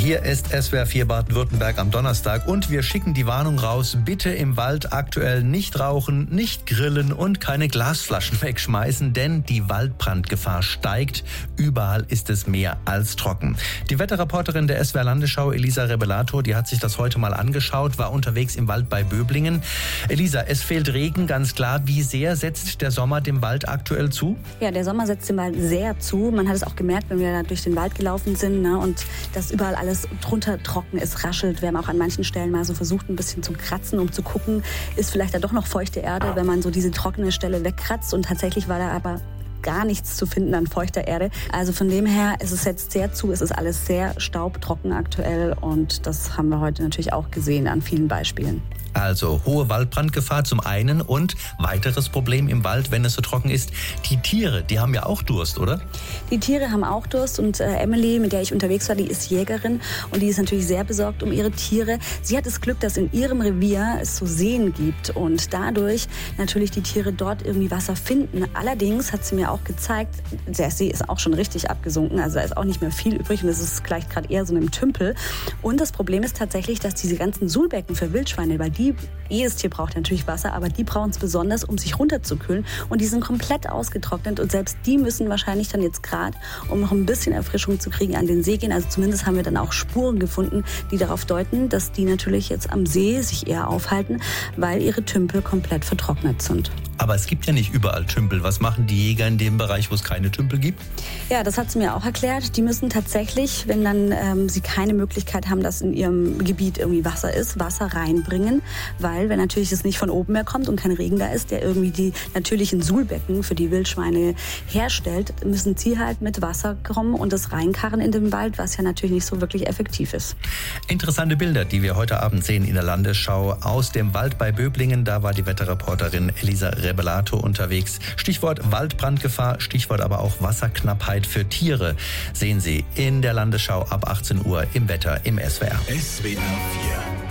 Hier ist SWR 4 Baden-Württemberg am Donnerstag und wir schicken die Warnung raus, bitte im Wald aktuell nicht rauchen, nicht grillen und keine Glasflaschen wegschmeißen, denn die Waldbrandgefahr steigt. Überall ist es mehr als trocken. Die Wetterreporterin der SWR Landesschau, Elisa Rebelato, die hat sich das heute mal angeschaut, war unterwegs im Wald bei Böblingen. Elisa, es fehlt Regen, ganz klar. Wie sehr setzt der Sommer dem Wald aktuell zu? Ja, der Sommer setzt dem Wald sehr zu. Man hat es auch gemerkt, wenn wir da durch den Wald gelaufen sind, ne, und dass überall alles drunter trocken ist, raschelt. Wir haben auch an manchen Stellen mal so versucht, ein bisschen zu kratzen, um zu gucken, ist vielleicht da doch noch feuchte Erde, wenn man so diese trockene Stelle wegkratzt. Und tatsächlich war da aber gar nichts zu finden an feuchter Erde. Also von dem her ist es jetzt sehr zu, es ist alles sehr staubtrocken aktuell und das haben wir heute natürlich auch gesehen an vielen Beispielen. Also hohe Waldbrandgefahr zum einen und weiteres Problem im Wald, wenn es so trocken ist, die Tiere, die haben ja auch Durst, oder? Die Tiere haben auch Durst und Emily, mit der ich unterwegs war, die ist Jägerin und die ist natürlich sehr besorgt um ihre Tiere. Sie hat das Glück, dass in ihrem Revier es so Seen gibt und dadurch natürlich die Tiere dort irgendwie Wasser finden. Allerdings hat sie mir auch gezeigt, der See ist auch schon richtig abgesunken, also da ist auch nicht mehr viel übrig und es ist gleich gerade eher so einem Tümpel. Und das Problem ist tatsächlich, dass diese ganzen Suhlbecken für Wildschweine, weil jedes Tier braucht natürlich Wasser, aber die brauchen es besonders, um sich runterzukühlen. Und die sind komplett ausgetrocknet und selbst die müssen wahrscheinlich dann jetzt gerade, um noch ein bisschen Erfrischung zu kriegen, an den See gehen. Also zumindest haben wir dann auch Spuren gefunden, die darauf deuten, dass die natürlich jetzt am See sich eher aufhalten, weil ihre Tümpel komplett vertrocknet sind. Aber es gibt ja nicht überall Tümpel. Was machen die Jäger in dem Bereich, wo es keine Tümpel gibt? Ja, das hat sie mir auch erklärt. Die müssen tatsächlich, wenn dann sie keine Möglichkeit haben, dass in ihrem Gebiet irgendwie Wasser ist, Wasser reinbringen. Weil, wenn natürlich es nicht von oben mehr kommt und kein Regen da ist, der irgendwie die natürlichen Suhlbecken für die Wildschweine herstellt, müssen sie halt mit Wasser kommen und das reinkarren in den Wald, was ja natürlich nicht so wirklich effektiv ist. Interessante Bilder, die wir heute Abend sehen in der Landesschau aus dem Wald bei Böblingen. Da war die Wetterreporterin Elisa Rebelato unterwegs. Stichwort Waldbrandgefahr, Stichwort aber auch Wasserknappheit für Tiere. Sehen Sie in der Landesschau ab 18 Uhr im Wetter im SWR. SWR 4